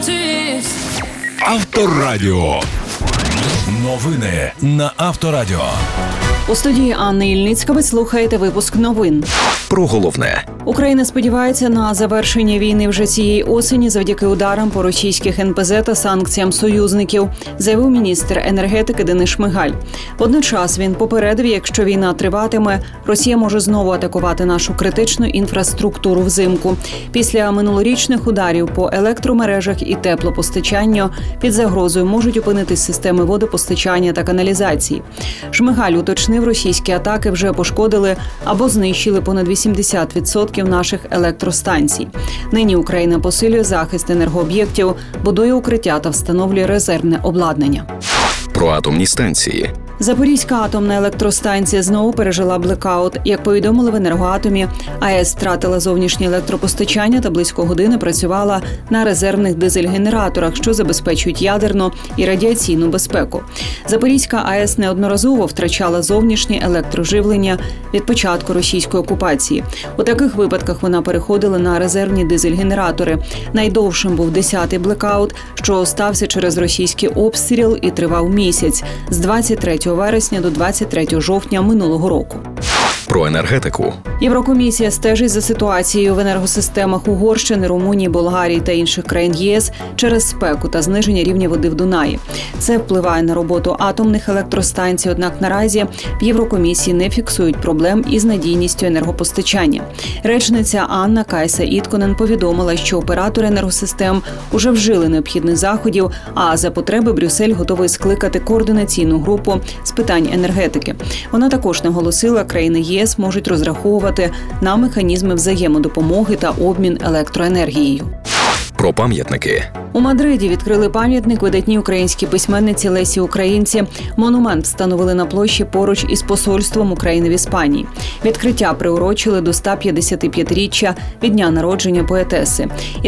Авторадіо. Новини на Авторадіо. У студії Анни Ільницька ви слухаєте випуск новин. Про головне. Україна сподівається на завершення війни вже цієї осені завдяки ударам по російських НПЗ та санкціям союзників, заявив міністр енергетики Денис Шмигаль. Водночас він попередив, якщо війна триватиме, Росія може знову атакувати нашу критичну інфраструктуру взимку. Після минулорічних ударів по електромережах і теплопостачанню під загрозою можуть опинитись системи водопостачання та каналізації. Шмигаль уточнив, російські атаки вже пошкодили або знищили понад 80% наших електростанцій. Нині Україна посилює захист енергооб'єктів, будує укриття та встановлює резервне обладнання. Про атомні станції. Запорізька атомна електростанція знову пережила блекаут. Як повідомили в Енергоатомі, АЕС втратила зовнішнє електропостачання та близько години працювала на резервних дизель-генераторах, що забезпечують ядерну і радіаційну безпеку. Запорізька АЕС неодноразово втрачала зовнішнє електроживлення від початку російської окупації. У таких випадках вона переходила на резервні дизель-генератори. Найдовшим був 10-й блекаут, що стався через російський обстріл і тривав місяць – з 23 вересня до 23 жовтня минулого року. Про енергетику. Єврокомісія стежить за ситуацією в енергосистемах Угорщини, Румунії, Болгарії та інших країн ЄС через спеку та зниження рівня води в Дунаї. Це впливає на роботу атомних електростанцій, однак наразі в Єврокомісії не фіксують проблем із надійністю енергопостачання. Речниця Анна Кайса-Ітконен повідомила, що оператори енергосистем уже вжили необхідних заходів, а за потреби Брюссель готовий скликати координаційну групу з питань енергетики. Вона також наголосила, країни ЄС можуть розраховувати на механізми взаємодопомоги та обмін електроенергією. Про пам'ятники. У Мадриді відкрили пам'ятник видатній українській письменниці Лесі Українці. Монумент встановили на площі поруч із посольством України в Іспанії. Відкриття приурочили до 155-річчя від дня народження поетеси.